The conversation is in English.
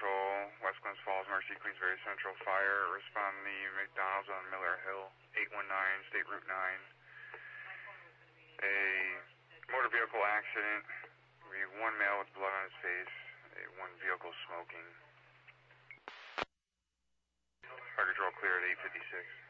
Patrol, West Glens Falls, Mercy, Queensbury Central Fire. Respond to the McDonald's on Miller Hill, 819, State Route 9. A motor vehicle accident. We have one male with blood on his face. One vehicle smoking. Fire control clear at 856.